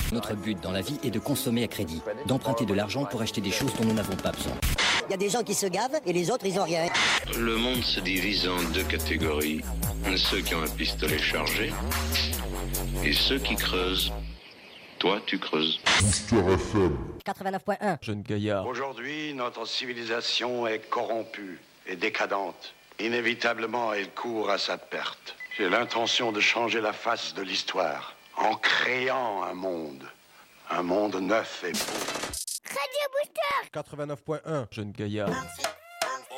Notre but dans la vie est de consommer à crédit, d'emprunter de l'argent pour acheter des choses dont nous n'avons pas besoin. Il y a des gens qui se gavent et les autres, ils ont rien. Le monde se divise en deux catégories. Ceux qui ont un pistolet chargé et ceux qui creusent. Toi, tu creuses. Histoire FM 89.1. Jeune gaillard. Aujourd'hui, notre civilisation est corrompue et décadente. Inévitablement, elle court à sa perte. J'ai l'intention de changer la face de l'histoire en créant un monde neuf et beau. Radio Booster 89.1. Jeune gaillard.